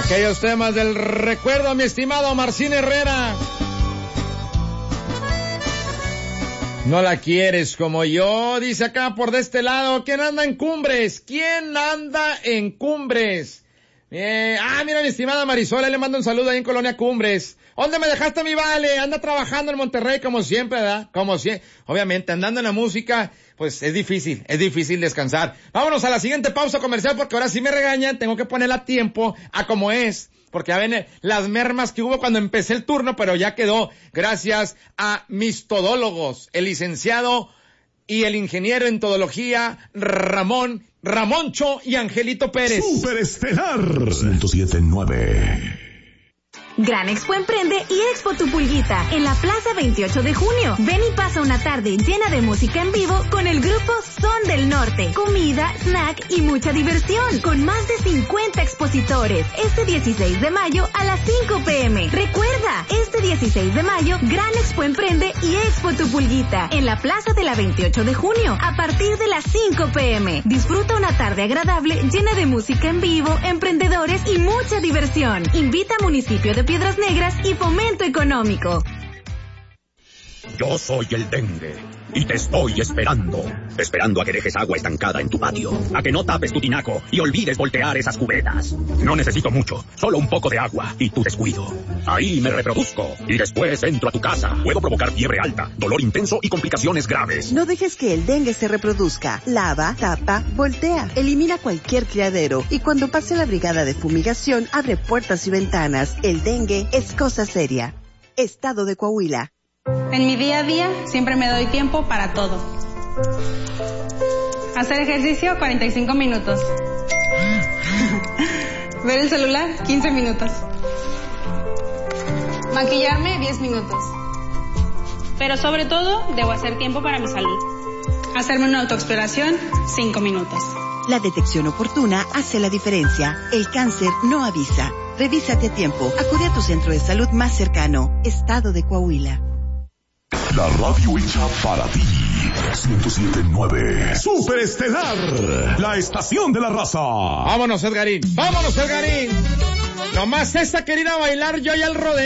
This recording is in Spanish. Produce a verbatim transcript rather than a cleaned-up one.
Aquellos temas del recuerdo, mi estimado Marcín Herrera. No la quieres como yo, dice acá por de este lado. ¿Quién anda en Cumbres? ¿Quién anda en Cumbres? Eh, ah, mira, mi estimada Marisol, le mando un saludo ahí en Colonia Cumbres. ¿Dónde me dejaste mi vale? Anda trabajando en Monterrey como siempre, ¿verdad? Como siempre. Obviamente, andando en la música, pues es difícil, es difícil descansar. Vámonos a la siguiente pausa comercial porque ahora sí me regañan, tengo que ponerla a tiempo, a como es. Porque ya ven las mermas que hubo cuando empecé el turno, pero ya quedó gracias a mis todólogos, el licenciado y el ingeniero en todología Ramón, Ramoncho y Angelito Pérez. Superestelar ciento siete punto nueve. Gran Expo Emprende y Expo Tu Pulguita en la Plaza veintiocho de junio. Ven y pasa una tarde llena de música en vivo con el grupo Son del Norte. Comida, snack y mucha diversión con más de cincuenta expositores. Este dieciséis de mayo a las cinco pm. Recuerda, este dieciséis de mayo, Gran Expo Emprende y Expo Tu Pulguita en la Plaza de la veintiocho de junio a partir de las cinco pm. Disfruta una tarde agradable llena de música en vivo, emprendedores y mucha diversión. Invita a Municipio de Piedras Negras y Fomento Económico. Yo soy el dengue y te estoy esperando. Esperando a que dejes agua estancada en tu patio, a que no tapes tu tinaco y olvides voltear esas cubetas. No necesito mucho, solo un poco de agua y tu descuido. Ahí me reproduzco y después entro a tu casa. Puedo provocar fiebre alta, dolor intenso y complicaciones graves. No dejes que el dengue se reproduzca. Lava, tapa, voltea. Elimina cualquier criadero y cuando pase la brigada de fumigación, abre puertas y ventanas. El dengue es cosa seria. Estado de Coahuila. En mi día a día siempre me doy tiempo para todo. Hacer ejercicio cuarenta y cinco minutos. Ver el celular quince minutos. Maquillarme diez minutos. Pero sobre todo debo hacer tiempo para mi salud. Hacerme una autoexploración cinco minutos. La detección oportuna hace la diferencia. El cáncer no avisa. Revísate a tiempo. Acude a tu centro de salud más cercano. Estado de Coahuila. La radio hecha para ti. ciento siete punto nueve. Superestelar, la estación de la raza. Vámonos, Edgarín. Vámonos, Edgarín. Nomás esta querida bailar yo y el rodeo.